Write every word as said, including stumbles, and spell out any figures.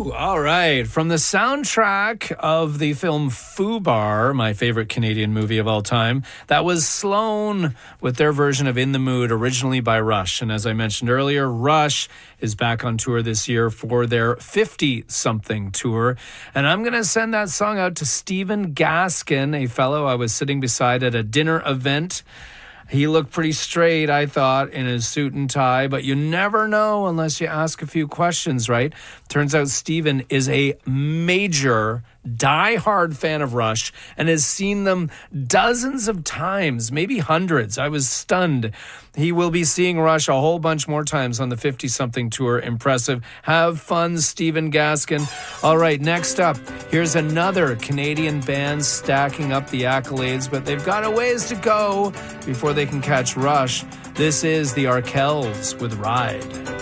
Ooh, all right. From the soundtrack of the film Fubar, my favorite Canadian movie of all time, that was Sloan with their version of In the Mood, originally by Rush. And as I mentioned earlier, Rush is back on tour this year for their fifty-something tour. And I'm going to send that song out to Stephen Gaskin, a fellow I was sitting beside at a dinner event. He looked pretty straight, I thought, in his suit and tie, but you never know unless you ask a few questions, right? Turns out Steven is a major, die-hard fan of Rush and has seen them dozens of times, maybe hundreds. I was stunned. He will be seeing Rush a whole bunch more times on the fifty-something tour. Impressive. Have fun, Stephen Gaskin. All right, next up, here's another Canadian band stacking up the accolades, but they've got a ways to go before they can catch Rush. This is the Arkells with Ride.